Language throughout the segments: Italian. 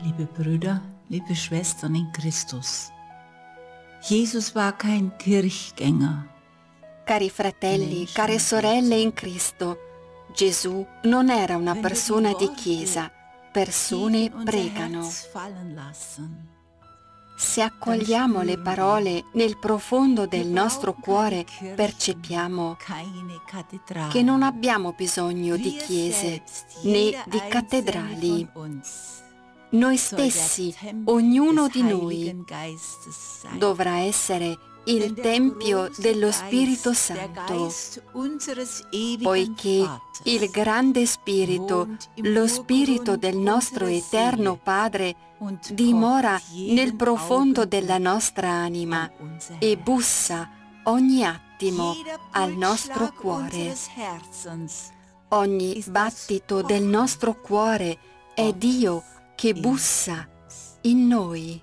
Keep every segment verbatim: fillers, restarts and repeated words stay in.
Liebe Brüder, liebe Schwestern in Christus, Jesus war kein Kirchgänger. Cari fratelli, care sorelle in Cristo, Gesù non era una persona di chiesa, persone pregano. Se accogliamo le parole nel profondo del nostro cuore, percepiamo che non abbiamo bisogno di chiese né di cattedrali. Noi stessi, ognuno di noi, dovrà essere il Tempio dello Spirito Santo, poiché il grande Spirito, lo Spirito del nostro Eterno Padre, dimora nel profondo della nostra anima e bussa ogni attimo al nostro cuore. Ogni battito del nostro cuore è Dio che bussa in noi.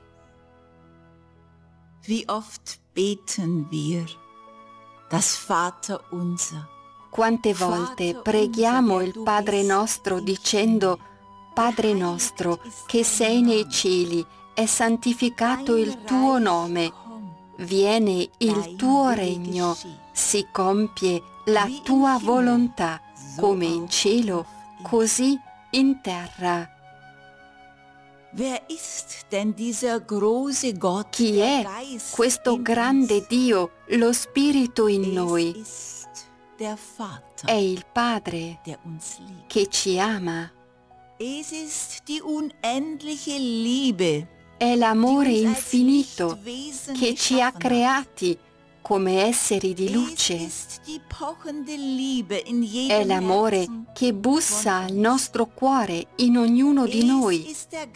Wie oft beten wir das Vaterunser. Quante volte preghiamo il Padre nostro dicendo: Padre nostro che sei nei cieli, è santificato il tuo nome, viene il tuo regno, si compie la tua volontà, come in cielo, così in terra. Chi è questo grande Dio, lo Spirito in noi? È il Padre che ci ama. È l'amore infinito che ci ha creati come esseri di luce. È l'amore che bussa al nostro cuore in ognuno di noi.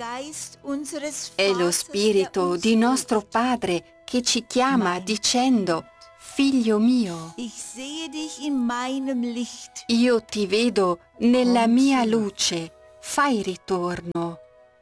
È lo Spirito di nostro Padre che ci chiama dicendo: Figlio mio, io ti vedo nella mia luce, fai ritorno.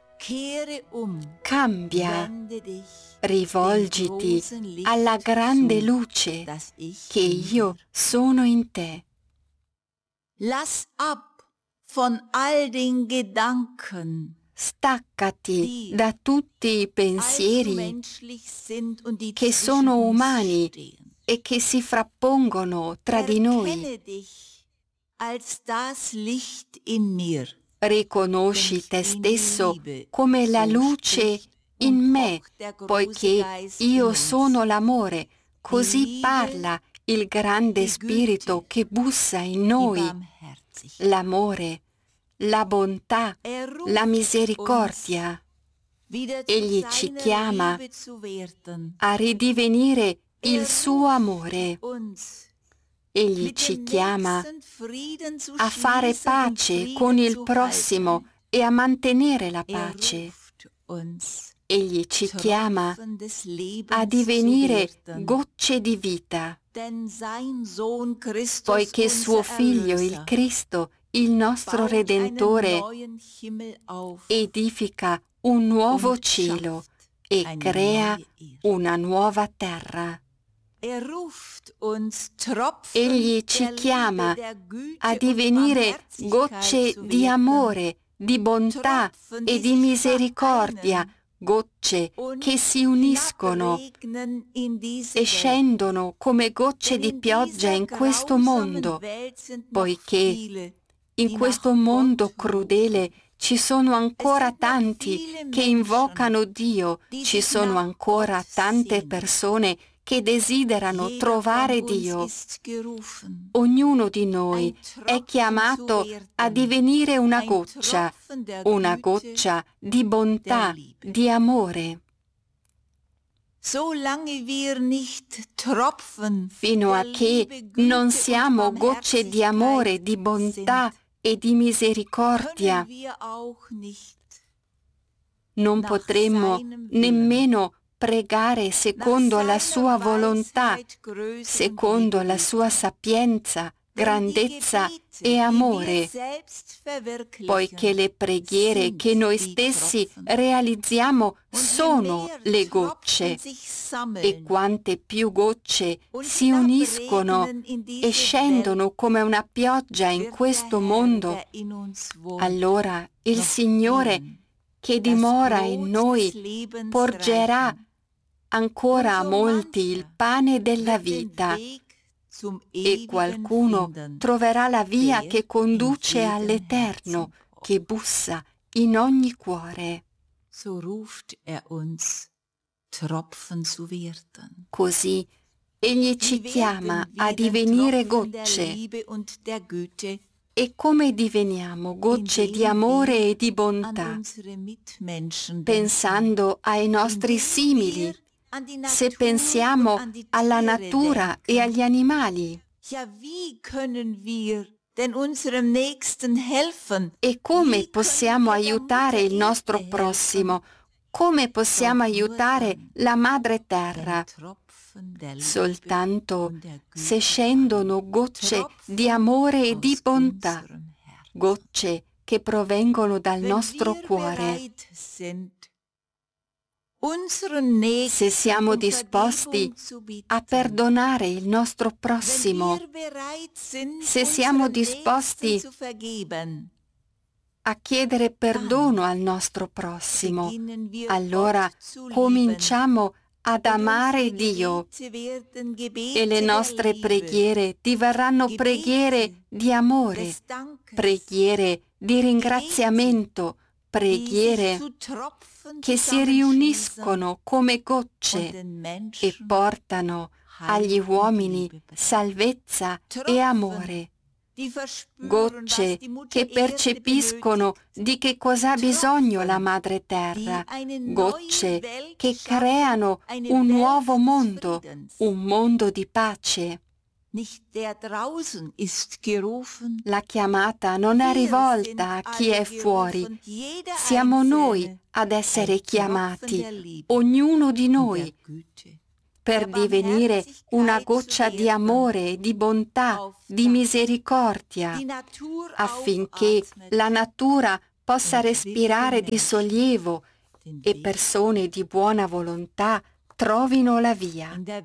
Cambia, rivolgiti alla grande luce che io sono in te. Lass ab von all den Gedanken, Staccati da tutti i pensieri che sono umani e che si frappongono tra di noi. Riconosci te stesso come la luce in me, poiché io sono l'amore, così parla il grande Spirito che bussa in noi. L'amore, la bontà, la misericordia. Egli ci chiama a ridivenire il suo amore. Egli ci chiama a fare pace con il prossimo e a mantenere la pace. Egli ci chiama a divenire gocce di vita, poiché suo Figlio, il Cristo, il nostro Redentore, edifica un nuovo cielo e crea una nuova terra. Egli ci chiama a divenire gocce di amore, di bontà e di misericordia, gocce che si uniscono e scendono come gocce di pioggia in questo mondo, poiché in questo mondo crudele ci sono ancora tanti che invocano Dio, ci sono ancora tante persone che desiderano trovare Dio. Ognuno di noi è chiamato a divenire una goccia, una goccia di bontà, di amore. Fino a che non siamo gocce di amore, di bontà e di misericordia, non potremmo nemmeno pregare secondo la sua volontà, secondo la sua sapienza, grandezza e amore, poiché le preghiere che noi stessi realizziamo sono le gocce, e quante più gocce si uniscono e scendono come una pioggia in questo mondo, allora il Signore che dimora in noi porgerà ancora a molti il pane della vita e qualcuno troverà la via che conduce all'Eterno, che bussa in ogni cuore. So ruft er uns, Tropfen zu werden. Così Egli ci chiama a divenire gocce. E come diveniamo gocce di amore e di bontà? Pensando ai nostri simili, se pensiamo alla natura e agli animali. E come possiamo aiutare il nostro prossimo? Come possiamo aiutare la madre terra? Soltanto se scendono gocce di amore e di bontà, gocce che provengono dal nostro cuore. Se siamo disposti a perdonare il nostro prossimo, se siamo disposti a chiedere perdono al nostro prossimo, allora cominciamo ad amare Dio e le nostre preghiere diverranno preghiere di amore, preghiere di ringraziamento, preghiere che si riuniscono come gocce e portano agli uomini salvezza e amore. Gocce che percepiscono di che cosa ha bisogno la madre terra, gocce che creano un nuovo mondo, un mondo di pace. La chiamata non è rivolta a chi è fuori, siamo noi ad essere chiamati, ognuno di noi, per divenire una goccia di amore, di bontà, di misericordia, affinché la natura possa respirare di sollievo e persone di buona volontà trovino la via.